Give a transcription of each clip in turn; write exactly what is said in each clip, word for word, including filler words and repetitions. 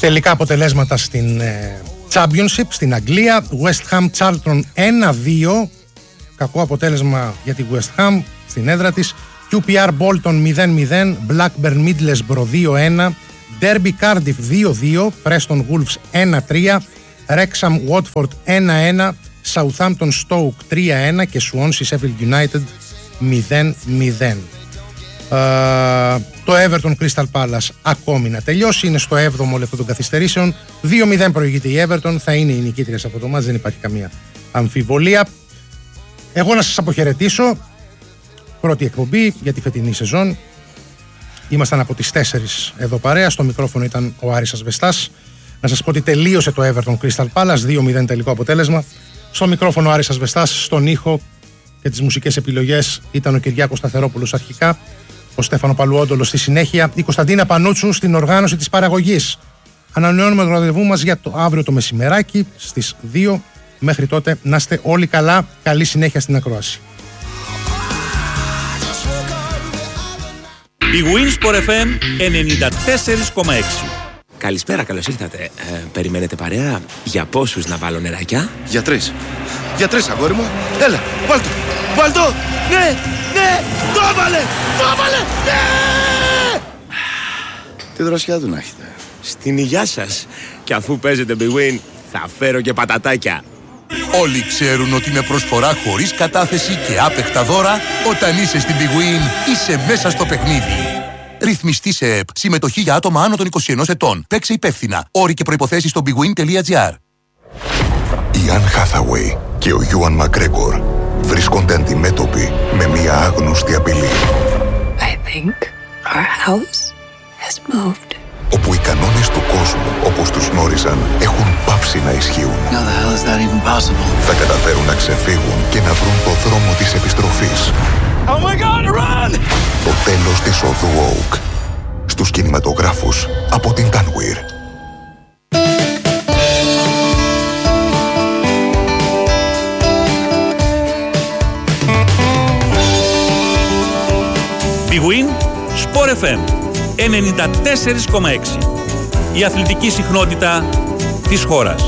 Τελικά αποτελέσματα στην ε, Championship, στην Αγγλία. West Ham Charlton ένα δύο. Κακό αποτέλεσμα για τη West Ham στην έδρα της. κιου πι αρ Bolton μηδέν μηδέν. Blackburn Middlesbrough δύο ένα. Derby Cardiff δύο δύο. Preston Wolves ένα τρία. Wrexham Watford ένα ένα. Southampton Stoke τρία ένα και Swansea Sheffield United μηδέν μηδέν. Uh, το Everton Crystal Palace ακόμη να τελειώσει, είναι στο έβδομο λεπτό των καθυστερήσεων. δύο μηδέν προηγείται η Everton, θα είναι η νικήτρια σε αυτό το μάτς, δεν υπάρχει καμία αμφιβολία. Εγώ να σας αποχαιρετήσω. Πρώτη εκπομπή για τη φετινή σεζόν. Ήμασταν από τις τέσσερις εδώ παρέα. Στο μικρόφωνο ήταν ο Άρης Ασβεστάς. Να σας πω ότι τελείωσε το Everton Crystal Palace, δύο μηδέν τελικό αποτέλεσμα. Στο μικρόφωνο ο Άρης Ασβεστάς, στον ήχο και τις μουσικές επιλογές ήταν ο Κυριάκος Σταθερόπουλος αρχικά, ο Στέφανο Παλουόντολος στη συνέχεια, η Κωνσταντίνα Πανούτσου στην οργάνωση της παραγωγής. Ανανεώνουμε το ραντεβού μας για το αύριο το μεσημεράκι στις δύο. Μέχρι τότε να είστε όλοι καλά. Καλή συνέχεια στην ακρόαση. Η Winsport εφ εμ ενενήντα τέσσερα κόμμα έξι. Καλησπέρα, καλώς ήρθατε. Ε, περιμένετε παρέα? Για πόσους να βάλω νεράκια? Για τρεις. Για τρεις, αγόρι μου. Έλα, βάλ' το. Βάλ' το. Ναι, ναι, το έβαλε. Το έβαλε. Ναι. Τι δροσιά του να έχετε. Στην υγειά σας. Και αφού παίζετε Big Win, θα φέρω και πατατάκια. Όλοι ξέρουν ότι με προσφορά χωρίς κατάθεση και άπεχτα δώρα, όταν είσαι στην Big Win, είσαι μέσα στο παιχνίδι. Ρυθμιστή σε ΕΠ. Συμμετοχή για άτομα άνω των είκοσι ενός ετών. Παίξε υπεύθυνα. Όροι και προϋποθέσεις στο big win τελεία gr. Η Anne Hathaway και ο Ιουάν Μακγκρέγκορ βρίσκονται αντιμέτωποι με μια άγνωστη απειλή. I think our house has moved. Όπου οι κανόνες του κόσμου, όπως τους γνώριζαν, έχουν πάψει να ισχύουν. How the hell is that even possible? Θα καταφέρουν να ξεφύγουν και να βρουν το δρόμο της επιστροφής. Oh my God, run! Το τέλος της οδού Oak. Στους κινηματογράφους από την Tanweer. Big Win, Sport εφ εμ ενενήντα τέσσερα κόμμα έξι. Η αθλητική συχνότητα της χώρας.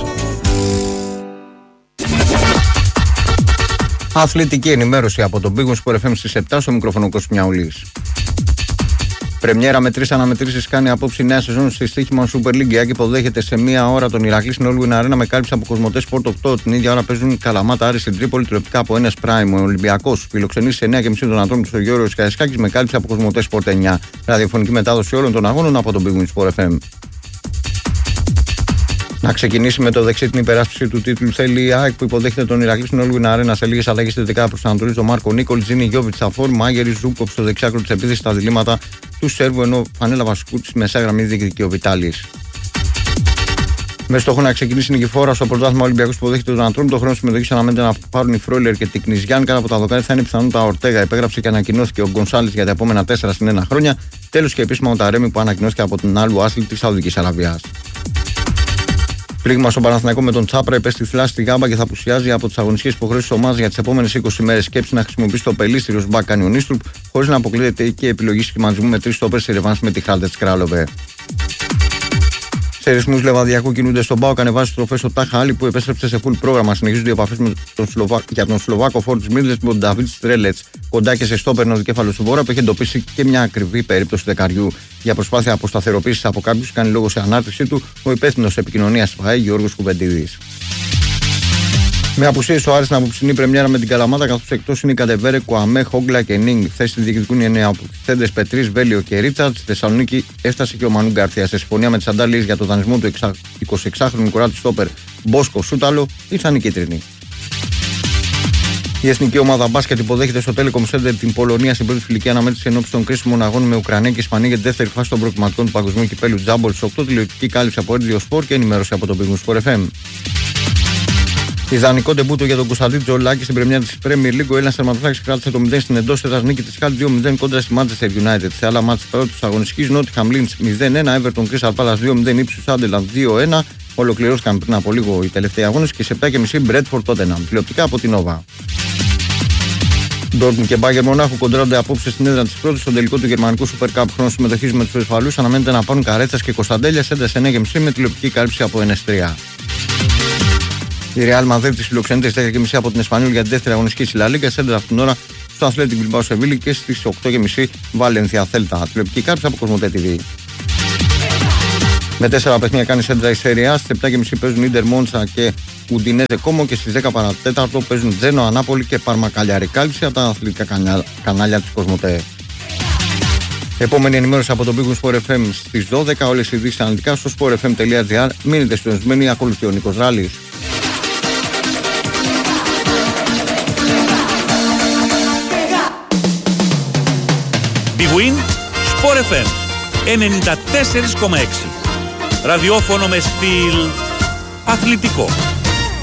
Αθλητική ενημέρωση από τον Big Win Sport εφ εμ στις επτά, στο μικρόφωνο Κώστας Μιαουλής. Πρεμιέρα με τρεις αναμετρήσεις κάνει απόψη νέα σεζόν στη στοίχημα Super League. Η Άκη υποδέχεται σε μία ώρα τον Ηρακλή στην All Win Arena με κάλυψη από Κοσμοτέ Sport οκτώ. Την ίδια ώρα παίζουν Καλαμάτα Άρης στην Τρίπολη, τηλεοπτικά από N S Prime. Ο Ολυμπιακός φιλοξενεί σε εννιά και μισή τον Ατρόμητο στο Γιώργος Καραϊσκάκης με κάλυψη από Κοσμοτέ Sport εννιά. Ραδιοφωνική μετάδοση όλων των αγώνων από τον Big Win Sport εφ εμ. Να ξεκινήσει με το δεξί την υπεράσπιση του τίτλου θέλει η ΑΕΚ που υποδέχεται τον Ηρακλή στην All Win Arena σε λίγες αλλαγές στη δεκάδα προσανατολίζει τον Μάρκο Νίκολ, Τζίνι Γιώβιτ Σαφόρ, Μάγερη Ζούκοφ στο δεξιάκρο της επίθεσης στα διλήμματα του Σέρβου, ενώ φανέλα βασικού της μεσαία γραμμή διεκδικεί ο Βιτάλης. Με στόχο να ξεκινήσει η νικηφόρα στο πρωτάθλημα Ολυμπιακός που υποδέχεται τον Ατρόμητο, το χρόνο συμμετοχής αναμένεται να πάρουν οι Φρόιλερ και Τικνιζιάν. Κάτω από τα δοκάρια θα είναι πιθανόν τα Ορτέγα. Υπέγραψε και ανακοινώθηκε ο Γκονσάλης για τα επόμενα τέσσερα συν ένα χρόνια. Τέλος και επίσημα ο Ταρέμι που ανακοινώθηκε από την Άλου Άσλη της Σαουδικής Αραβίας. Πλήγμα στον Παναθηναϊκό με τον Τσάπρα υπέστη θλάση στη Γάμπα και θα απουσιάζει από τις αγωνιστικές υποχρεώσεις της ομάδας για τις επόμενες είκοσι μέρες. Σκέψη να χρησιμοποιήσει το πελίστηριο Σμπακ κάνει ο Νίστρουπ, χωρίς να αποκλείεται και η επιλογή σχηματισμού με τρεις στόπερ σε ρεβάνς με τη Χάλτερ Κράλοβε. Σε ρυθμούς Λεβαδιακού κινούνται στον ΠΑΟΚ, ανεβάζει στροφές ο Τάχα Άλλη που επέστρεψε σε full πρόγραμμα. Συνεχίζονται οι επαφές με τον Σλοβα... για τον Σλοβάκο φόρ της Μίρλες με τον Νταβίτ Στρέλετς. Κοντά και σε στόπερ ο δικέφαλος του Βόρα που έχει εντοπίσει και μια ακριβή περίπτωση δεκαριού. Για προσπάθεια αποσταθεροποίησης από κάποιους κάνει λόγο σε ανάρτησή του ο υπεύθυνος επικοινωνίας της ΠΑΕ Γιώργος Κουβεντίδης. Με απουσίες ο Άρης στην απόψινή πρεμιέρα με την Καλαμάτα, καθώς εκτός είναι η Κατεβέρε, Κουαμέ, Χόγκλα και Νίνγκ. Θέση διεκδικούν οι νεοαποκτηθέντες Πετρίς, Βέλιο και Ρίτσαρτ. Στη Θεσσαλονίκη έφτασε και ο Μανού Γκαρθία. Σε συμφωνία με τις αντάλληλες για το δανεισμό του εικοσιεξάχρονου κουράτη στόπερ Μπόσκο Σούταλο, ήρθαν οι κίτρινοι. Η εθνική ομάδα μπάσκετ υποδέχεται στο Telecom Center την Πολωνία στην πρώτη φιλική αναμέτρηση ενόψει των κρίσιμων αγώνων με Ουκρανία και Ισπανία για τη δεύτερη φάση των προκριματικών του Παγκοσμίου Κυπέλου Τζάμπολ. στις οκτώ τηλεοπτική κάλυψη από Radio Sport και ενημέρωση από το Big Win Sport εφ εμ. Ιδανικό τεμπούτο για τον Κωνσταντίν Τζολάκη στην πρεμιέρα της Premier League. Ο Έλληνας τερματοφύλακας κράτησε το μηδέν στην εντός έδρας νίκη της Χάλ δύο μηδέν κόντρα στη Manchester United. Σε άλλα μάτς της πρώτης αγωνιστικής, Nottingham Leeds μηδέν ένα, Everton Crystal Palace δύο μηδέν, Ipswich Sunderland δύο ένα. Ολοκληρώθηκαν πριν από λίγο οι τελευταίοι αγώνες και σε επτά και μισή Bradford Tottenham. Τηλεοπτικά από την Nova. Ντόρτμουντ και Μπάγερ Μονάχου κοντρώνται απόψε στην έδρα τη πρώτη στον τελικό του γερμανικού Super Cup. Χρόνο συμμετοχή με του Ισπανού αναμένεται να πάρουν Καρέτσα και Κωνσταντέλια σε ένταση εννιά και μισή με τηλεοπτική κάλυψη από Εν Ες τρία. Η Real Madrid τη φιλοξενείται στις δέκα και μισή από την Εσπανιόλ για τη δεύτερη αγωνιστική στη Λα Λίγκα. Σέντρα αυτήν την ώρα στο Athletic Bilbao Σεβίλη και στις οκτώ και μισή Βαλένθια Θέλτα. Τηλεοπτική κάλυψη από Κοσμοτέ τι βι. Με τέσσερα παιχνίδια κάνει σέντρα η Serie A. Στις επτά και μισή παίζουν Ίντερ Μόντσα και Ουντινέζε Κόμο και στις δέκα παρά τέταρτο παίζουν Τζένο Ανάπολη και Πάρμα Καλιάρη. Κάλυψη από τα αθλητικά κανάλια της Κοσμοτέ. Επόμενη ενημέρωση από τον Big Win Sport εφ εμ στις δώδεκα. Όλες οι ειδήσεις αναλυτικά στο sport f m dot g r. Μείνετε συντονισμένοι, ακολουθεί ο Νίκος Ράλης. Big Win Sport εφ εμ ενενήντα τέσσερα κόμμα έξι. Ραδιόφωνο με στυλ αθλητικό.